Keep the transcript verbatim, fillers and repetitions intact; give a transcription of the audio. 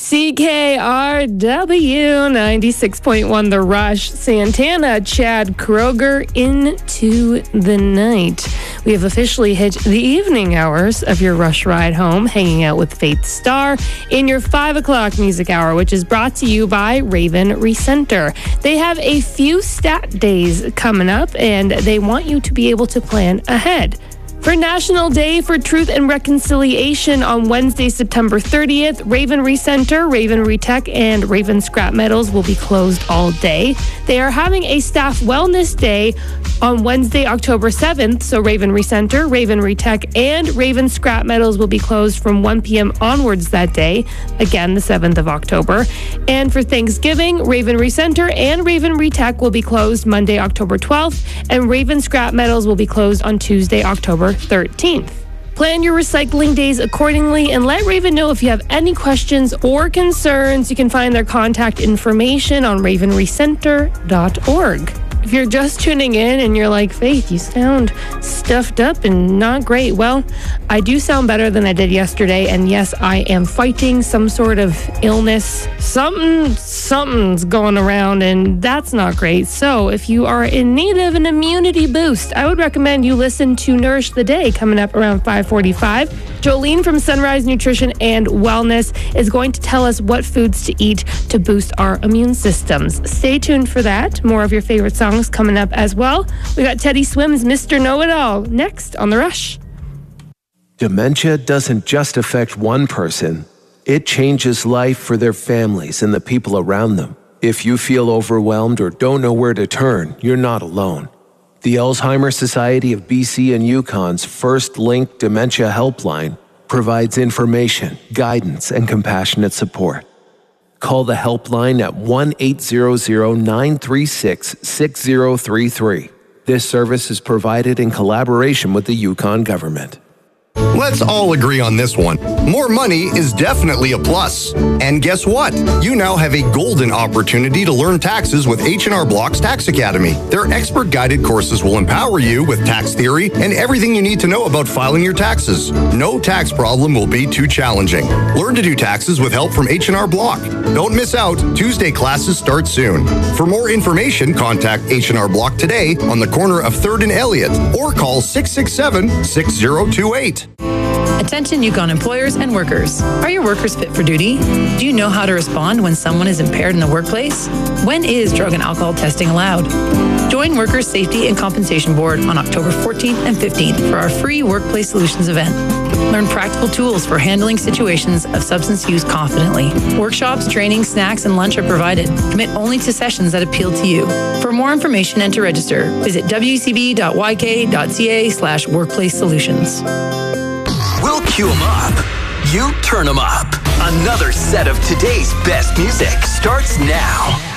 C K R W ninety-six point one The Rush, Santana, Chad Kroger, Into the Night. We have officially hit the evening hours of your Rush ride home, hanging out with Faith Starr in your five o'clock music hour, which is brought to you by Raven Recenter. They have a few stat days coming up, and they want you to be able to plan ahead. For National Day for Truth and Reconciliation on Wednesday, September thirtieth, Raven Recenter, Raven Retech, and Raven Scrap Metals will be closed all day. They are having a staff wellness day on Wednesday, October seventh, so Raven Recenter, Raven Retech, and Raven Scrap Metals will be closed from one p.m. onwards that day, again, the seventh of October. And for Thanksgiving, Raven Recenter and Raven Retech will be closed Monday, October twelfth, and Raven Scrap Metals will be closed on Tuesday, October thirteenth. Plan your recycling days accordingly and let Raven know if you have any questions or concerns. You can find their contact information on raven recenter dot org. If you're just tuning in and you're like, Faith, you sound stuffed up and not great. Well, I do sound better than I did yesterday. And yes, I am fighting some sort of illness. Something, something's going around, and that's not great. So if you are in need of an immunity boost, I would recommend you listen to Nourish the Day coming up around five forty-five. Jolene from Sunrise Nutrition and Wellness is going to tell us what foods to eat to boost our immune systems. Stay tuned for that. More of your favorite songs coming up as well. We got Teddy Swims' Mister Know-It-All next on The Rush. Dementia doesn't just affect one person. It changes life for their families and the people around them. If you feel overwhelmed or don't know where to turn, you're not alone. The Alzheimer's Society of B C and Yukon's First Link Dementia Helpline provides information, guidance, and compassionate support. Call the helpline at one eight hundred, nine three six, six zero three three. This service is provided in collaboration with the Yukon government. Let's all agree on this one. More money is definitely a plus. And guess what? You now have a golden opportunity to learn taxes with H and R Block's Tax Academy. Their expert-guided courses will empower you with tax theory and everything you need to know about filing your taxes. No tax problem will be too challenging. Learn to do taxes with help from H and R Block. Don't miss out. Tuesday classes start soon. For more information, contact H and R Block today on the corner of third and Elliott or call six six seven, six zero two eight. Attention Yukon employers and workers. Are your workers fit for duty? Do you know how to respond when someone is impaired in the workplace? When is drug and alcohol testing allowed? Join Workers' Safety and Compensation Board on October fourteenth and fifteenth for our free Workplace Solutions event. Learn practical tools for handling situations of substance use confidently. Workshops, training, snacks, and lunch are provided. Commit only to sessions that appeal to you. For more information and to register, visit w c b dot y k dot c a slash workplace solutions. We'll cue them up. You turn them up. Another set of today's best music starts now.